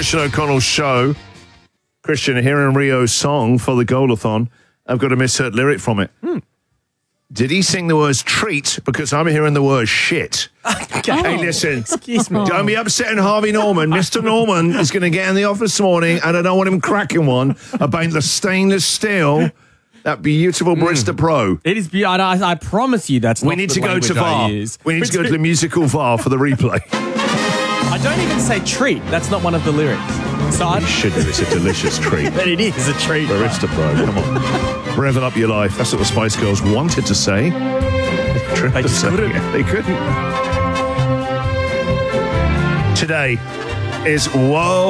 Christian O'Connell's show. Christian, hearing Rio's song for the Goal-a-thon, I've got a misheard lyric from it. Did he sing the words treat? Because I'm hearing the word shit. Hey, listen. Excuse me. Don't be upsetting Harvey Norman. Mr. Norman is going to get in the office this morning, and I don't want him cracking one about the stainless steel, that beautiful Barista Pro. It is beautiful. I promise you that's not We need the to go to language I VAR. use. We need to go to the musical VAR for the replay. I don't even say treat. That's not one of the lyrics. So You should do. It's a delicious treat. But it is a treat. Barista Pro, come on. Revel up your life. That's what the Spice Girls wanted to say. They just couldn't. They couldn't. Today is World